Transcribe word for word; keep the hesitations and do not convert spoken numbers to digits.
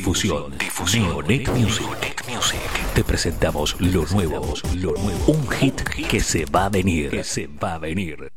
Difusión. Neonet Music. Te presentamos lo nuevo. Lo nuevo. Un hit que se va a venir. Que se va a venir.